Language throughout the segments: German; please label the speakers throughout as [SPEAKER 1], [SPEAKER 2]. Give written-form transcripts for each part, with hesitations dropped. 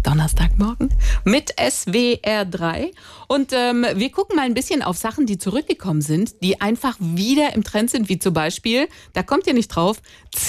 [SPEAKER 1] Donnerstagmorgen mit SWR 3. Und wir gucken mal ein bisschen auf Sachen, die zurückgekommen sind, die einfach wieder im Trend sind, wie zum Beispiel, da kommt ihr nicht drauf,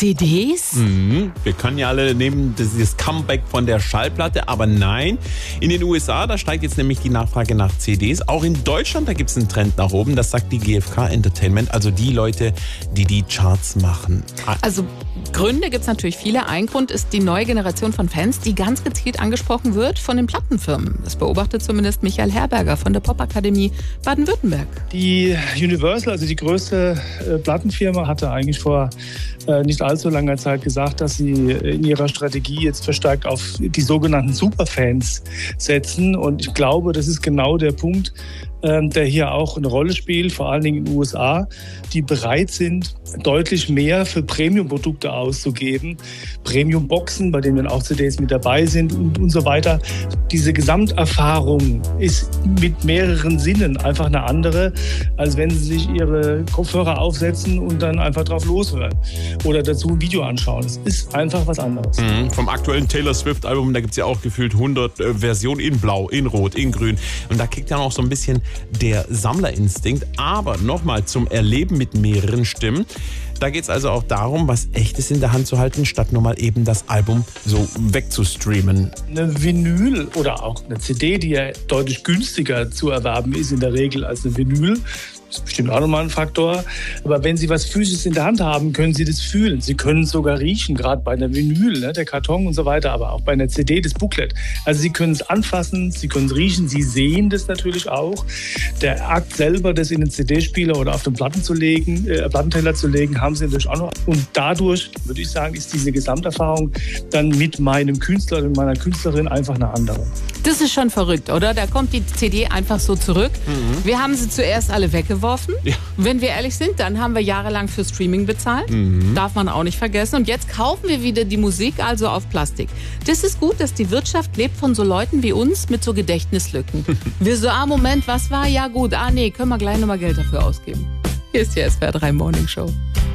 [SPEAKER 1] CDs.
[SPEAKER 2] Wir können ja alle nehmen dieses Comeback von der Schallplatte, aber nein. In den USA, da steigt jetzt nämlich die Nachfrage nach CDs. Auch in Deutschland, da gibt es einen Trend nach oben. Das sagt die GfK Entertainment, also die Leute, die die Charts machen.
[SPEAKER 1] Also Gründe gibt es natürlich viele. Ein Grund ist die neue Generation von Fans, die ganz gezielt angesprochen wird von den Plattenfirmen. Das beobachtet zumindest Michael Herberger von der Popakademie Baden-Württemberg.
[SPEAKER 3] Die Universal, also die größte Plattenfirma, hatte eigentlich vor nicht allzu langer Zeit gesagt, dass sie in ihrer Strategie jetzt verstärkt auf die sogenannten Superfans setzen. Und ich glaube, das ist genau der Punkt, der hier auch eine Rolle spielt, vor allen Dingen in den USA, die bereit sind, deutlich mehr für Premium-Produkte auszugeben. Premium-Boxen, bei denen dann auch CDs mit dabei sind und so weiter. Diese Gesamterfahrung ist mit mehreren Sinnen einfach eine andere, als wenn sie sich ihre Kopfhörer aufsetzen und dann einfach drauf loshören oder dazu ein Video anschauen. Es ist einfach was anderes.
[SPEAKER 2] Vom aktuellen Taylor Swift-Album, da gibt es ja auch gefühlt 100 Versionen in Blau, in Rot, in Grün. Und da kickt dann auch so ein bisschen der Sammlerinstinkt. Aber nochmal zum Erleben mit mehreren Stimmen. Da geht es also auch darum, was Echtes in der Hand zu halten, statt nur mal eben das Album so wegzustreamen.
[SPEAKER 3] Eine Vinyl oder auch eine CD, die ja deutlich günstiger zu erwerben ist in der Regel als eine Vinyl, das ist bestimmt auch nochmal ein Faktor. Aber wenn Sie was Physisches in der Hand haben, können Sie das fühlen. Sie können es sogar riechen, gerade bei einer Vinyl, ne, der Karton und so weiter, aber auch bei einer CD, das Booklet. Also Sie können es anfassen, Sie können es riechen, Sie sehen das natürlich auch. Der Akt selber, das in den CD-Spieler oder auf den Plattenteller zu legen, haben Sie natürlich auch noch. Und dadurch, würde ich sagen, ist diese Gesamterfahrung dann mit meinem Künstler oder meiner Künstlerin einfach eine andere.
[SPEAKER 1] Das ist schon verrückt, oder? Da kommt die CD einfach so zurück. Wir haben sie zuerst alle weggeworfen.
[SPEAKER 2] Ja.
[SPEAKER 1] Wenn wir ehrlich sind, dann haben wir jahrelang für Streaming bezahlt. Darf man auch nicht vergessen. Und jetzt kaufen wir wieder die Musik also auf Plastik. Das ist gut, dass die Wirtschaft lebt von so Leuten wie uns mit so Gedächtnislücken. Wir so, Moment, was war? Ja gut, nee, können wir gleich nochmal Geld dafür ausgeben. Hier ist die SWR 3 Morning Show.